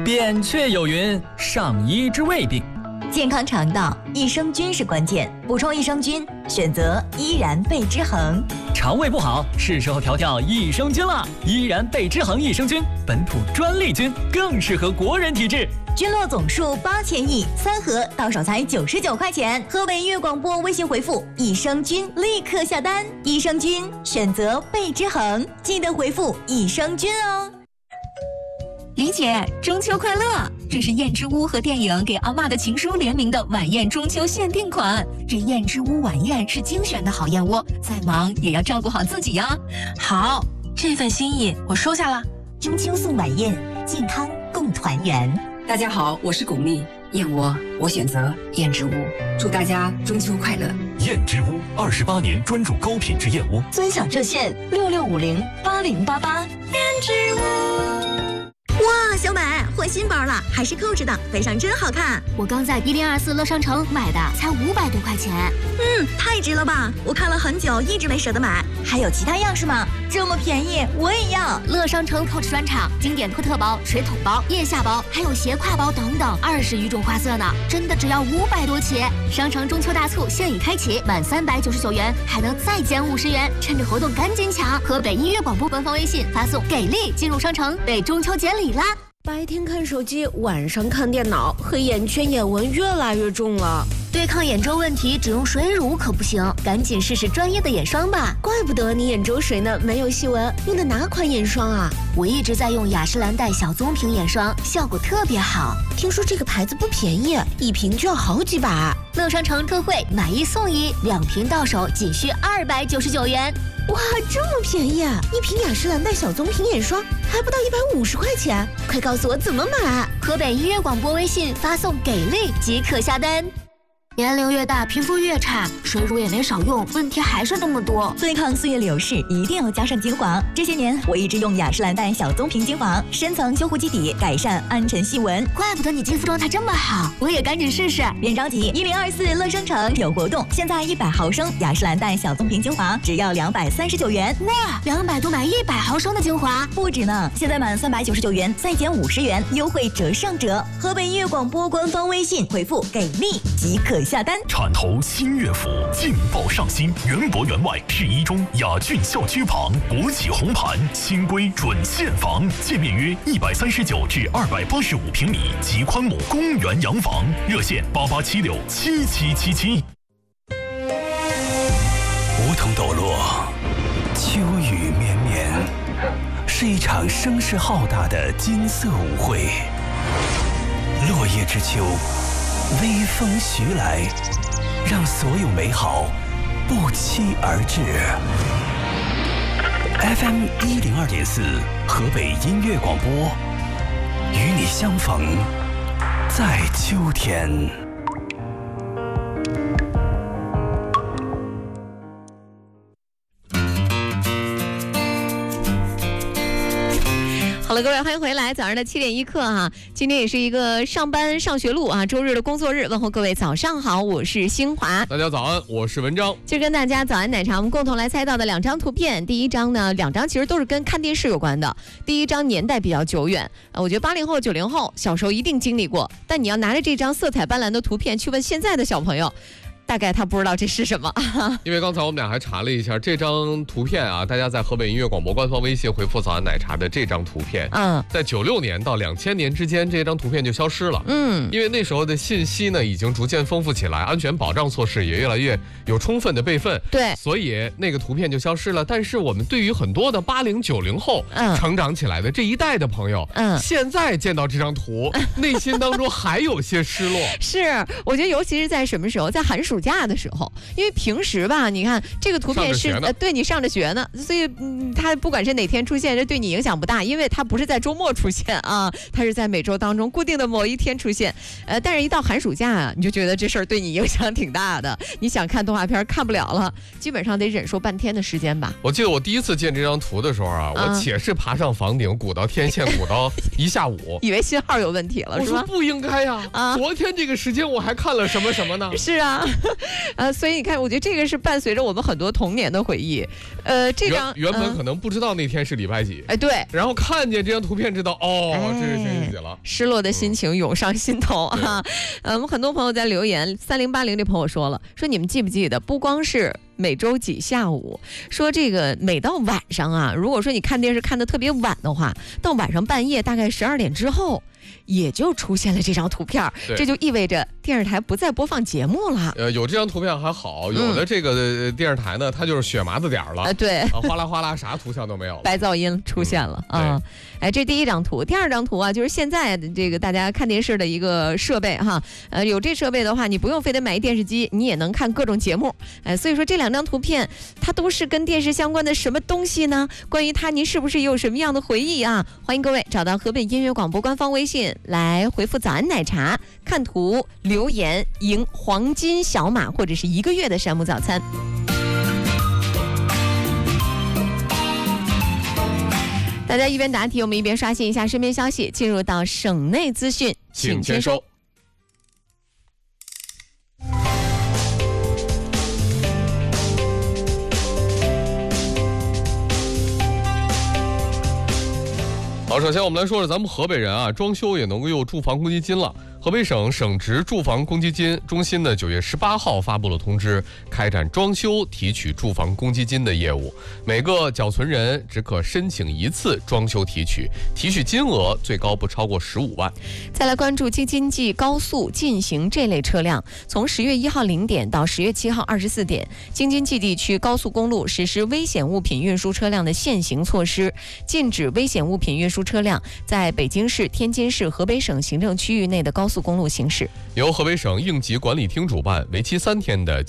扁鹊有云：上医治未病。 健康肠道，益生菌是关键，补充益生菌，选择依然贝之恒。 肠胃不好，是时候调调益生菌了。依然贝之恒益生菌，本土专利菌，更适合国人体质。 菌落总数8000亿，3盒到手才99块钱。河北音乐广播微信回复益生菌，立刻下单。益生菌选择贝之恒，记得回复益生菌哦。 李姐，中秋快乐！这是燕之屋和电影给阿嬷的情书联名的晚宴中秋限定款。这燕之屋晚宴是精选的好燕窝，再忙也要照顾好自己呀。 好，这份心意我收下了。 中秋送晚宴，健康共团圆。 大家好，我是巩俐，燕窝我选择燕之屋，祝大家中秋快乐。 燕之屋28年专注高品质燕窝， 尊享热线66508088。燕之屋。哇，小美换新包了，还是扣着的，背上真好看。 我刚在1024乐商城买的，才500多块钱。 太值了吧！我看了很久，一直没舍得买。还有其他样式吗？这么便宜，我也要。 乐商城Coach专场，经典托特包、水桶包、腋下包，还有斜挎包等等，20余种花色呢，真的只要500多起。商城中秋大促现已开启，满399元还能再减50元，趁着活动赶紧抢！河北音乐广播官方微信发送“给力”进入商城，为中秋节礼啦！ 白天看手机，晚上看电脑，黑眼圈、眼纹越来越重了。 对抗眼周问题，只用水乳可不行，赶紧试试专业的眼霜吧。 怪不得你眼周水呢没有细纹，用的哪款眼霜啊？ 我一直在用雅诗兰黛小棕瓶眼霜，效果特别好。 听说这个牌子不便宜，一瓶就要好几百。 乐商城特惠，买1送1，2瓶到手仅需299元。 哇，这么便宜啊！一瓶雅诗兰黛小棕瓶眼霜还不到150块钱，快告诉我怎么买！ 河北音乐广播微信发送“给力”即可下单。年龄越大，皮肤越差，水乳也没少用，问题还是那么多。 对抗岁月流逝，一定要加上精华。这些年我一直用雅诗兰黛小棕瓶精华，深层修护基底，改善暗沉细纹。 怪不得你肌肤状态这么好，我也赶紧试试。 别着急，1024乐商城有活动，现在100毫升雅诗兰黛小棕瓶精华只要239元。 哇，200多买100毫升的精华， 不止呢！现在满399元再减50元，优惠折上折。河北音乐广播官方微信回复“给力”即可下单。 铲头新乐府劲爆上新，园博园外市一中雅俊校区旁，国企红盘，新规准现房，建面约139至285平米，及宽亩公园洋房，热线88767777。 梧桐抖落，秋雨绵绵，是一场声势浩大的金色舞会。落叶之秋，微风徐来，让所有美好不期而至。FM 102.4，河北音乐广播，与你相逢在秋天。 好了，各位，欢迎回来，早上的7点1刻哈。今天也是一个上班上学路啊，周日的工作日，问候各位早上好，我是新华。 大家早安，我是文章。 今儿跟大家早安奶茶，我们共同来猜到的2张图片。第一张呢，2张其实都是跟看电视有关的。第一张年代比较久远，我觉得80后、90后小时候一定经历过。但你要拿着这张色彩斑斓的图片去问现在的小朋友，大概他不知道这是什么。 因为刚才我们俩还查了一下这张图片啊，大家在河北音乐广播官方微信回复早安奶茶的这张图片，在96年到2000年之间，这张图片就消失了。因为那时候的信息呢已经逐渐丰富起来，安全保障措施也越来越有充分的备份， 对， 所以那个图片就消失了。但是我们对于很多的80、90后成长起来的这一代的朋友，现在见到这张图，内心当中还有些失落。 是，我觉得尤其是在什么时候，在寒暑假的时候，因为平时吧，你看这个图片是对你上着学呢，所以它不管是哪天出现，这对你影响不大，因为它不是在周末出现啊，它是在每周当中固定的某一天出现。但是一到寒暑假啊，你就觉得这事儿对你影响挺大的，你想看动画片看不了了，基本上得忍受半天的时间吧。 我记得我第一次见这张图的时候啊，我且是爬上房顶，鼓捣天线，鼓捣一下午， 以为信号有问题了，是吧？ 我说不应该呀，昨天这个时间我还看了什么什么呢？ 是啊。 所以你看，我觉得这个是伴随着我们很多童年的回忆。这张原本可能不知道那天是礼拜几， 对， 然后看见这张图片知道这是星期几了， 失落的心情涌上心头啊。我们很多朋友在留言，3080这朋友说你们记不记得，不光是每周几下午，说这个每到晚上啊，如果说你看电视看得特别晚的话，到晚上半夜大概12点之后，也就出现了这张图片，这就意味着电视台不再播放节目了。 有这张图片还好，有的这个电视台呢，它就是血麻子点了， 对， 哗啦哗啦，啥图像都没有了， 白噪音出现了啊。这第一张图，第二张图啊，就是现在的这个大家看电视的一个设备哈。有这设备的话，你不用非得买一电视机，你也能看各种节目。所以说这2张图片，它都是跟电视相关的什么东西呢？关于它，您是不是也有什么样的回忆啊？欢迎各位找到河北音乐广播官方微信来回复早安奶茶，看图留言赢黄金小马或者是1个月的山姆早餐。大家一边答题，我们一边刷新一下身边消息，进入到省内资讯， 请签收。好，首先我们来说说咱们河北人啊，装修也能够用住房公积金了。河北省省直住房公积金中心呢9月18号发布了通知，开展装修提取住房公积金的业务。每个缴存人只可申请1次装修提取，提取金额最高不超过15万。 再来关注京津冀高速进行这类车辆，从10月1号0点到10月7号24点，京津冀地区高速公路实施危险物品运输车辆的限行措施，禁止危险物品运输车辆在北京市、天津市、河北省行政区域内的高速公路行驶。 由河北省应急管理厅主办，为期3天的